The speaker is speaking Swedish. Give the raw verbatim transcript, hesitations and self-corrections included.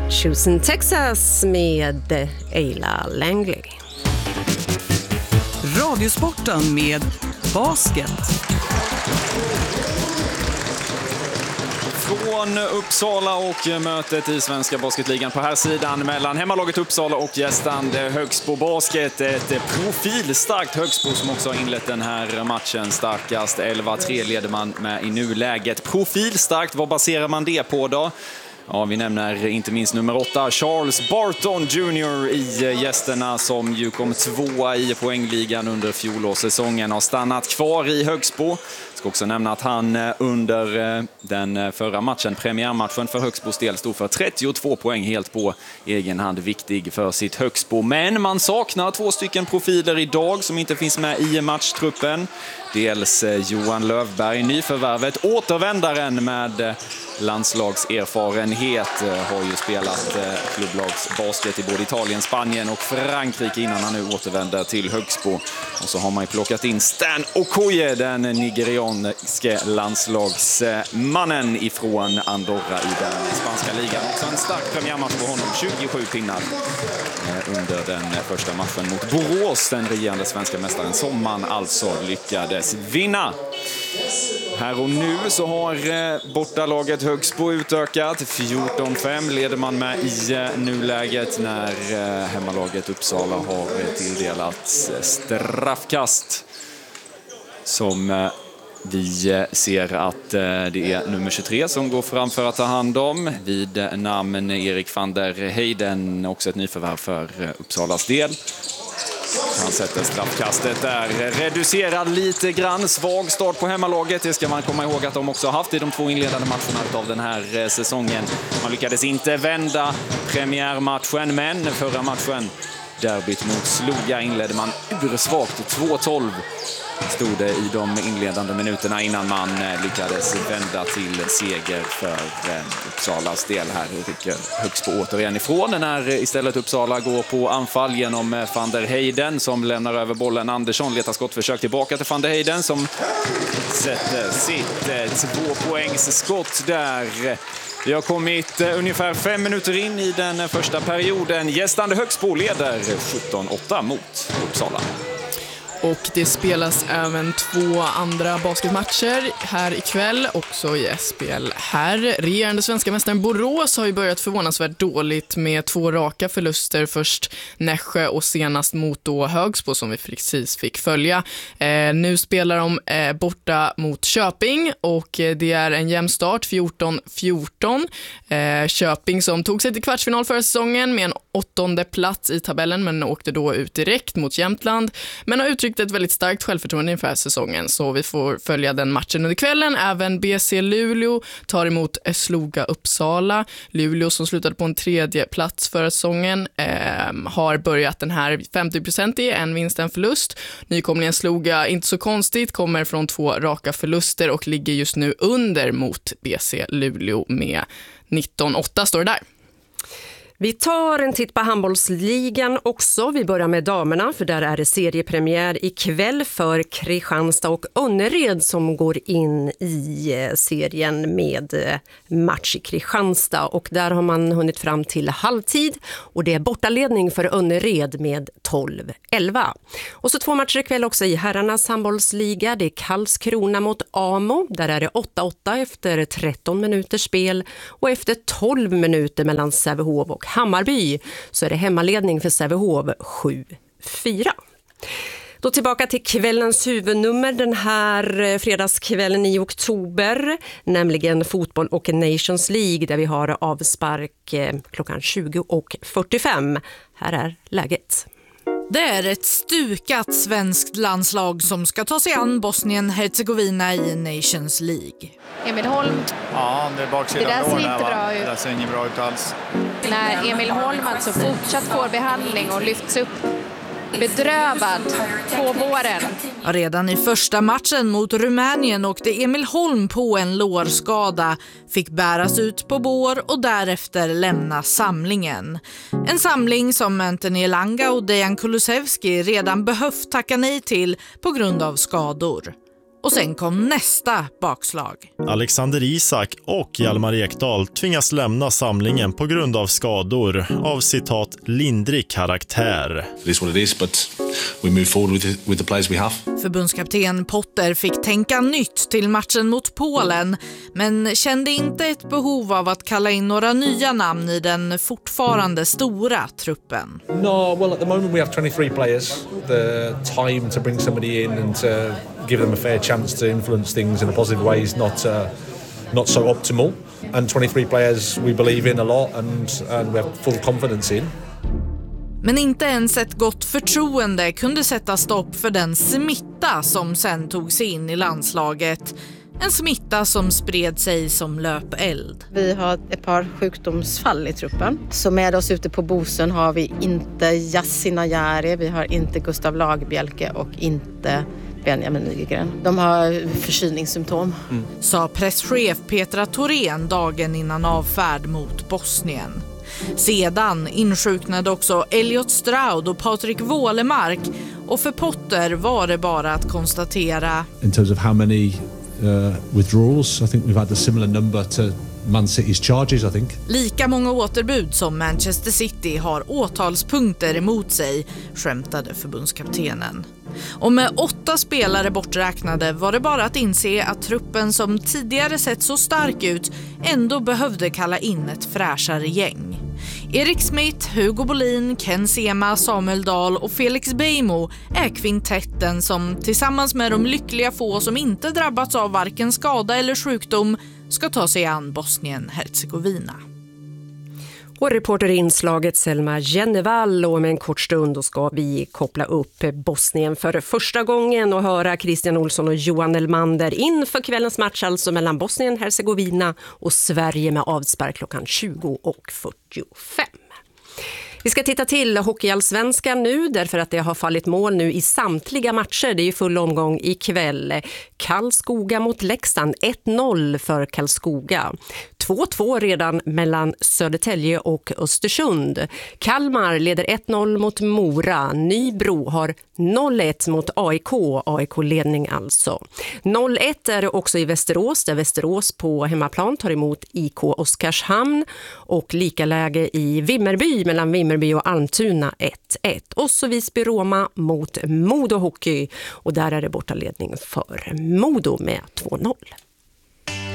Choosing Texas med Ayla Langley. Radiosporten med basket. Från Uppsala och mötet i Svenska Basketligan på här sidan mellan hemmalaget Uppsala och gästande Högsbo Basket. Ett profilstarkt Högsbo som också har inlett den här matchen starkast. elva tre leder man med i nuläget. Profilstarkt, vad baserar man det på då? Ja, vi nämner inte minst nummer åtta, Charles Barton junior i gästerna som ju kom tvåa i poängligan under fjolårssäsongen. Har stannat kvar i Högsbo. Jag ska också nämna att han under den förra matchen, premiärmatchen för Högsbos del, stod för trettiotvå poäng helt på egen hand. Viktig för sitt Högsbo. Men man saknar två stycken profiler idag som inte finns med i matchtruppen. Dels Johan Lövberg, nyförvärvet, återvändaren med landslagserfarenhet, har ju spelat klubblagsbasket i både Italien, Spanien och Frankrike innan han nu återvänder till Högsbo. Och så har man ju plockat in Stan Okoye, den nigerianske landslagsmannen ifrån Andorra i den spanska ligan. Också en stark premiärmatch på honom, tjugosju pinnar under den första matchen mot Borås, den regerande svenska mästaren, som man alltså lyckades vinna. Här och nu så har bortalaget Högsbo utökat. fjorton fem leder man med i nuläget när hemmalaget Uppsala har tilldelats straffkast. Som vi ser att det är nummer tjugotre som går fram för att ta hand om. Vid namn Erik van der Heyden, också ett nyförvärv för Uppsalas del. Han sätter straffkastet där, reducerad lite grann, svag start på hemmalaget. Det ska man komma ihåg att de också haft i de två inledande matcherna av den här säsongen. Man lyckades inte vända premiärmatchen, men förra matchen, derbyt mot Sloga, inledde man ursvagt. Två tolv stod det i de inledande minuterna innan man lyckades vända till seger för Uppsalas del. Här rycker Högsbo återigen ifrån när istället Uppsala går på anfall genom van der Heyden som lämnar över bollen. Andersson letar skottförsök tillbaka till van der Heyden som sätter sitt tvåpoängsskott där. Vi har kommit ungefär fem minuter in i den första perioden. Gästande Högsbo leder sjutton åtta mot Uppsala. Och det spelas även två andra basketmatcher här ikväll, också i S P L här. Regerande svenska mästaren Borås har ju börjat förvånansvärt dåligt med två raka förluster. Först Nässjö och senast mot då Högsbo som vi precis fick följa. Eh, nu spelar de eh, borta mot Köping och eh, det är en jämn start, fjorton fjorton. Eh, Köping som tog sig till kvartsfinal förra säsongen med en åttonde plats i tabellen men åkte då ut direkt mot Jämtland. Men har uttryckt ett väldigt starkt självförtroende inför säsongen, så vi får följa den matchen under kvällen. Även B C Luleå tar emot Sloga Uppsala. Luleå som slutade på en tredje plats förra säsongen eh, har börjat den här femtio procent i en vinst, en förlust. Nykomlingen Sloga, inte så konstigt, kommer från två raka förluster och ligger just nu under mot B C Luleå med nitton åtta står det där. Vi tar en titt på handbollsligan också. Vi börjar med damerna, för där är det seriepremiär ikväll för Kristianstad och Önnered som går in i serien med match i Kristianstad. Och där har man hunnit fram till halvtid och det är bortaledning för Önnered med tolv elva. Och så två matcher ikväll också i herrarnas handbollsliga. Det är Karlskrona mot Amo. Där är det åtta åtta efter tretton minuters spel och efter tolv minuter mellan Sävehof och Hammarby så är det hemmaledning för Sävehof sju fyra. Då tillbaka till kvällens huvudnummer den här fredagskvällen i oktober, nämligen fotboll och Nations League där vi har avspark klockan tjugo och fyrtiofem. Här är läget. Det är ett stukat svenskt landslag som ska ta sig an Bosnien-Herzegovina i Nations League. Emil Holm. Ja, det är baksidan. Det där ser inte va? bra ut. Det där ser inte bra ut alls. När Emil Holm alltså fortsatt får behandling och lyfts upp bedrövad på våren. Redan i första matchen mot Rumänien åkte Emil Holm på en lårskada, fick bäras ut på bår och därefter lämna samlingen. En samling som Anthony Elanga och Dejan Kulusevski redan behövt tacka nej till på grund av skador. Och sen kom nästa bakslag. Alexander Isak och Hjalmar Ekdal tvingas lämna samlingen på grund av skador av citat lindrig karaktär. It is what it is, but we move forward with the, with the players we have. Förbundskapten Potter fick tänka nytt till matchen mot Polen, men kände inte ett behov av att kalla in några nya namn i den fortfarande stora truppen. No, well at the moment we have twenty-three players. The time to bring somebody in and to give them a fair chance to influence things in a positive way is not uh, not so optimal. And twenty-three players we believe in a lot and and we have full confidence in. Men inte ens ett gott förtroende kunde sätta stopp för den smitta som sen tog sig in i landslaget. En smitta som spred sig som löpeld. Vi har ett par sjukdomsfall i truppen. Så med oss ute på Bosön har vi inte Yasin Najari, vi har inte Gustav Lagerbielke och inte Benjamin Nygren. De har förkylningssymptom. Mm. Sa presschef Petra Thorén dagen innan avfärd mot Bosnien. Sedan insjuknade också Elliot Stroud och Patrik Wålemark, och för Potter var det bara att konstatera. In terms of how many uh, withdrawals, I think we've had a similar number to Man City's charges, I think. Lika många återbud som Manchester City har åtalspunkter emot sig, skämtade förbundskaptenen. Och med åtta spelare borträknade var det bara att inse att truppen som tidigare sett så stark ut ändå behövde kalla in ett fräschare gäng. Erik Smith, Hugo Bolin, Ken Sema, Samuel Dahl och Felix Beijmo är kvintetten som tillsammans med de lyckliga få som inte drabbats av varken skada eller sjukdom ska ta sig an Bosnien-Hercegovina. Och reporter i inslaget Selma Jennevall, och om en kort stund då ska vi koppla upp Bosnien för första gången och höra Christian Olsson och Johan Elmander inför kvällens match alltså mellan Bosnien-Hercegovina och Sverige med avspark klockan tjugo och fyrtiofem. Vi ska titta till hockeyallsvenskan nu därför att det har fallit mål nu i samtliga matcher. Det är ju full omgång ikväll. Karlskoga mot Leksand, ett noll för Karlskoga. två två redan mellan Södertälje och Östersund. Kalmar leder ett noll mot Mora. Nybro har noll ett mot A I K. A I K-ledning alltså. noll ett är det också i Västerås, där Västerås på hemmaplan tar emot I K Oskarshamn. Och lika läge i Vimmerby mellan Vimmerby och Almtuna ett ett. Och så Visby Roma mot Modo Hockey. Och där är det bortaledning för Modo med två noll.